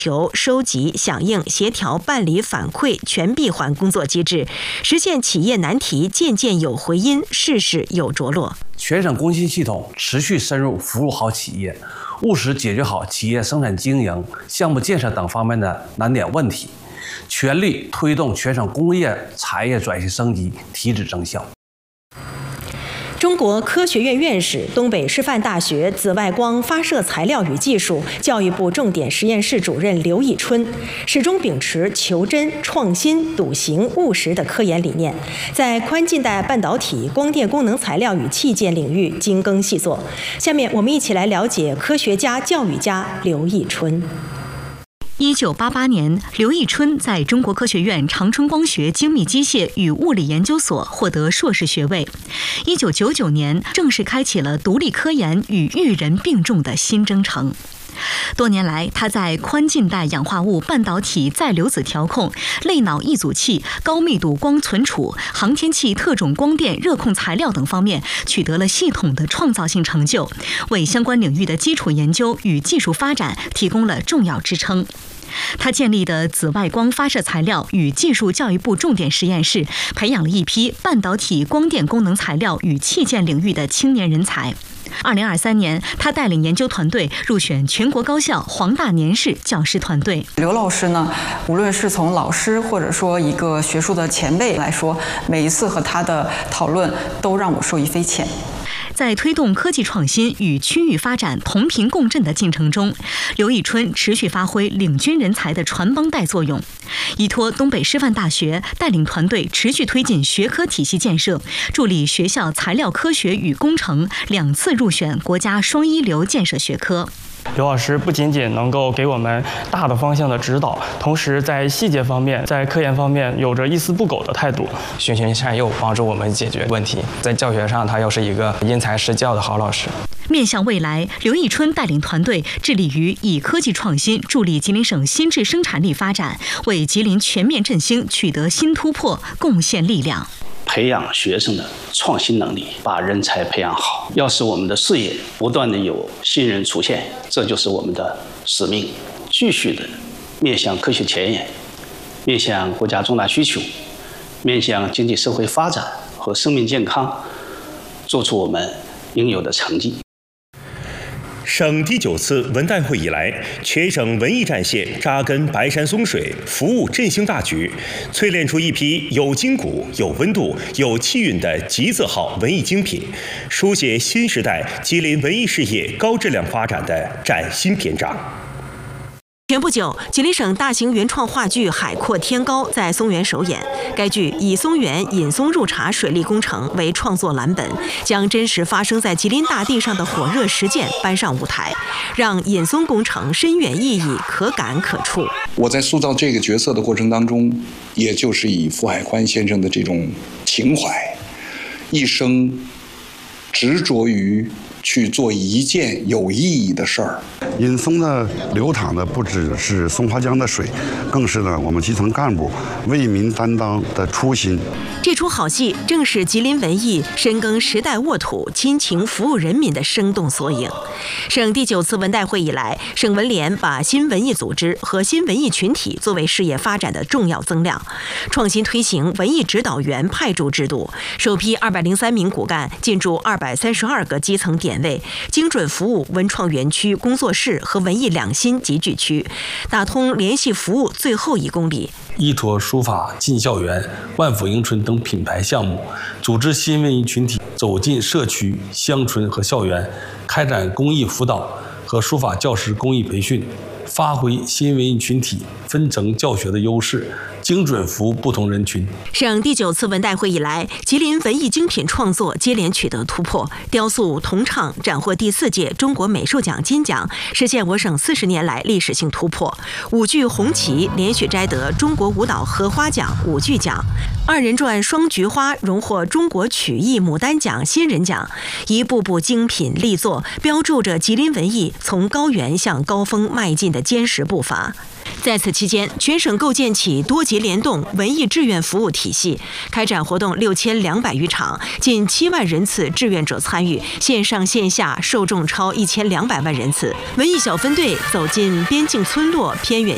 求收集、响应、协调、办理、反馈全闭环工作机制，实现企业难题件件有回音，事事有着落。 全省工信系统持续深入服务好企业，务实解决好企业生产经营、项目建设等方面的难点问题，全力推动全省工业产业转型升级，提质增效。 中国科学院院士、东北师范大学紫外光发射材料与技术教育部重点实验室主任刘义春，始终秉持求真、创新、笃行、务实的科研理念，在宽近代半导体、光电功能材料与器件领域精耕细作。下面我们一起来了解科学家、教育家刘义春。 1988年，刘义春在中国科学院长春光学精密机械与物理研究所获得硕士学位。1999年，正式开启了独立科研与育人并重的新征程。多年来，他在宽近代氧化物半导体载流子调控、类脑一组器、高密度光存储、航天器特种光电热控材料等方面取得了系统的创造性成就，为相关领域的基础研究与技术发展提供了重要支撑。他建立的紫外光发射材料与技术教育部重点实验室，培养了一批半导体光电功能材料与器件领域的青年人才。2023年，他带领研究团队入选全国高校黄大年市教师团队。 刘老师呢，无论是从老师或者说一个学术的前辈来说，每一次和他的讨论都让我受益匪浅。 在推动科技创新与区域发展同频共振的进程中，刘义春持续发挥领军人才的传帮带作用，依托东北师范大学带领团队持续推进学科体系建设，助力学校材料科学与工程2次入选国家双一流建设学科。 刘老师不仅仅能够给我们大的方向的指导，同时在细节方面、在科研方面有着一丝不苟的态度， 循循善诱，帮助我们解决问题。在教学上，他又是一个因材施教的好老师。 面向未来，刘义春带领团队致力于以科技创新助力吉林省新质生产力发展，为吉林全面振兴取得新突破贡献力量。 培养学生的创新能力，把人才培养好，要使我们的事业不断的有新人出现，这就是我们的使命。继续的面向科学前沿，面向国家重大需求，面向经济社会发展和生命健康，做出我们应有的成绩。 省第9次文代会以来，全省文艺战线扎根白山松水，服务振兴大局，淬炼出一批有筋骨、有温度、有气韵的吉字号文艺精品，书写新时代吉林文艺事业高质量发展的崭新篇章。 前不久，吉林省大型原创话剧《海阔天高》在松原首演。该剧以松原引松入茶水利工程为创作蓝本，将真实发生在吉林大地上的火热实践搬上舞台，让引松工程深远意义可感可触。 我在塑造这个角色的过程当中，也就是以傅海宽先生的这种情怀，一生执着于去做一件有意义的事儿。 引松的流淌的不只是松花江的水，更是呢我们基层干部为民担当的初心。 这出好戏正是吉林文艺深耕时代沃土、亲情服务人民的生动缩影。省第9次文代会以来，省文联把新文艺组织和新文艺群体作为事业发展的重要增量，创新推行文艺指导员派驻制度，首批203名骨干进驻232个基层点位，精准服务文创园区、工作室和文艺2新集聚区，打通联系服务最后1公里。 依托书法进校园、万福迎春等品牌项目，组织新文艺群体走进社区、乡村和校园，开展公益辅导和书法教师公益培训，发挥新文艺群体分层教学的优势，精准服务不同人群。 省第9次文代会以来，吉林文艺精品创作接连取得突破，雕塑、铜唱斩获第4届中国美术奖金奖，实现我省40年来历史性突破。舞剧《红旗》连续摘得中国舞蹈荷花奖舞剧奖，2人转《双菊花》荣获中国曲艺牡丹奖新人奖，一步步精品力作，标注着吉林文艺从高原向高峰迈进的坚实步伐。在此期间，全省构建起多节联动文艺志愿服务体系，开展活动6200余场，近7万人次志愿者参与，线上线下受众超1200万人次。文艺小分队走进边境村落、偏远